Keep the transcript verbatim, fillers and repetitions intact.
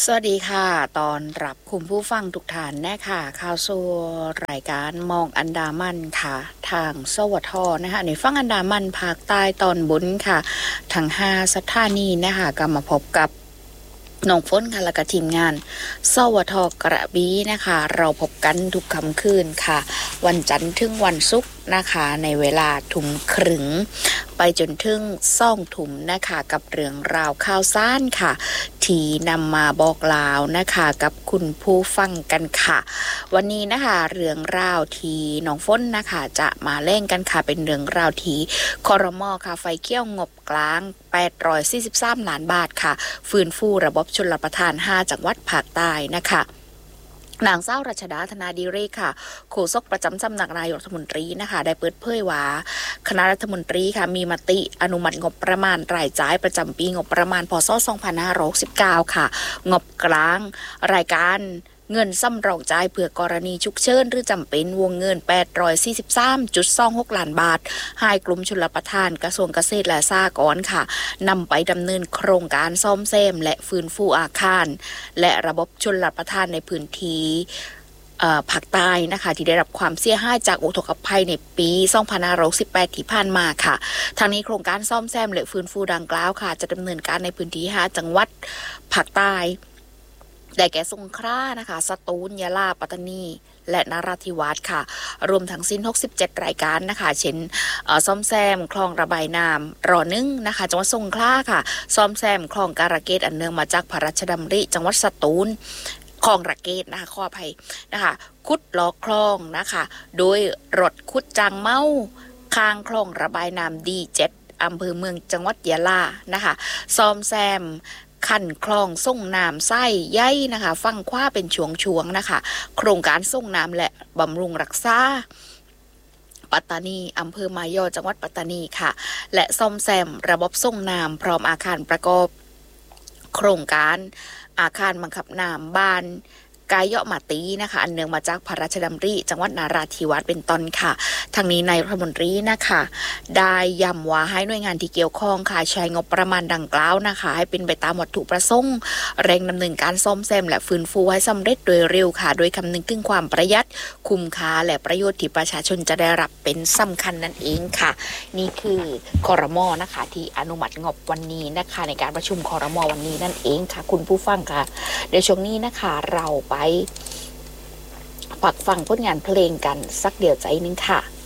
สวัสดีค่ะตอนรับคุณผู้ฟังทุกท่านแน่ค่ะข่าวสู่รายการมองอันดามันค่ะทางสวทนะคะในฝั่งอันดามันภาคใต้ตอนบนค่ะทั้งห้าสถานีนะคะก็มาพบกับน้องฝนค่ะและก็ทีมงานสวทกระบี่นะคะเราพบกันทุกค่ำคืนค่ะวันจันทร์ถึงวันศุกร์นะคะในเวลาทุ่มครึ่งไปจนถึงซ่องถุ่มนะคะกับเรื่องราวข่าวสารค่ะที่นำมาบอกลาวนะคะกับคุณผู้ฟังกันค่ะวันนี้นะคะเรื่องราวที่น้องฝนนะคะจะมาเล่นกันค่ะเป็นเรื่องราวที่ครม.ค่ะไฟเขี้ยวงบกลางแปดร้อยสี่สิบสามล้านบาทค่ะฟื้นฟูระบบชลประทานห้าจังหวัดภาคใต้นะคะนางเศร้ารัชดาธนาดีเรกค่ะโฆษกประจำสำนักนายกรัฐมนตรีนะคะได้เปิดเผยว่าคณะรัฐมนตรีค่ะมีมติอนุมัติงบประมาณรายจ่ายประจำปีงบประมาณพ.ศ. สองพันห้าร้อยหกสิบเก้าค่ะงบกลางรายการเงินสำรองจ่ายเพื่อกรณีฉุกเฉินหรือจำเป็นวงเงิน แปดร้อยสี่สิบสามจุดสองหก ล้านบาทให้กลุ่มชลประทานกระทรวงเกษตรและสหกรณ์ค่ะนำไปดำเนินโครงการซ่อมแซมและฟื้นฟูอาคารและระบบชลประทานในพื้นที่ภาคใต้นะคะที่ได้รับความเสียหายจากอุทกภัยในปีสองพันห้าร้อยสิบแปดที่ผ่านมาค่ะทางนี้โครงการซ่อมแซมและฟื้นฟูดังกล่าวค่ะจะดำเนินการในพื้นที่ห้าจังหวัดภาคใต้ได้แก่สงขลานะคะสตูลยะลาปัตตานีและนราธิวาสค่ะรวมทั้งสิ้นหกสิบเจ็ดรายการนะคะเช่นซ่อมแซมคลองระบายน้ำรอนึ่งนะคะจังหวัดสงขลาค่ะซ่อมแซมคลองการะเกดอันเนื่องมาจากพระราชดำริจังหวัดสตูลคลองระเกดนะคะขออภัยนะคะขุดล้อคลองนะคะโดยรถขุดจางเมาข้างคลองระบายน้ำดีเจ็ดอำเภอเมืองจังหวัดยะลานะคะซ่อมแซมขั้นคลองส่งน้ำไส้ใยนะคะฟังคว้าเป็นช่วงๆนะคะโครงการส่งน้ำและบำรุงรักษาปัตตานีอำเภอมายอจังหวัดปัตตานีค่ะและซ่อมแซมระบบส่งน้ำพร้อมอาคารประกอบโครงการอาคารบังคับน้ำบ้านกายเยาะมาตีนะคะอันเนื่องมาจากพระราชดำริจังหวัดนาราธิวาสเป็นต้นค่ะทางนี้นายรัฐมนตรีนะคะได้ย้ำว่าให้หน่วยงานที่เกี่ยวข้องค่ะใช้งบประมาณดังกล่าวนะคะให้เป็นไปตามวัตถุประสงค์เร่งดำเนินการซ่อมแซมและฟื้นฟูให้สำเร็จโดยเร็วค่ะโดยคำนึงถึงความประหยัดคุ้มค่าและประโยชน์ที่ประชาชนจะได้รับเป็นสำคัญนั่นเองค่ะนี่คือครม.นะคะที่อนุมัติงบวันนี้นะคะในการประชุมครม.วันนี้นั่นเองค่ะคุณผู้ฟังค่ะเดี๋ยวช่วงนี้นะคะเราไปปักฟังผลงานเพลงกันสักเดียวใจนึงค่ะ